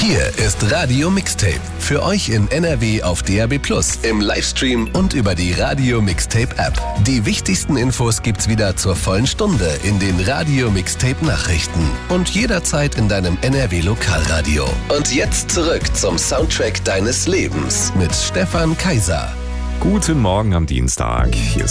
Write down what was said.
Hier ist Radio Mixtape. Für euch in NRW auf DAB+, im Livestream und über die Radio Mixtape App. Die wichtigsten Infos gibt's wieder zur vollen Stunde in den Radio Mixtape Nachrichten und jederzeit in deinem NRW Lokalradio. Und jetzt zurück zum Soundtrack deines Lebens mit Stefan Kaiser. Guten Morgen am Dienstag. Hier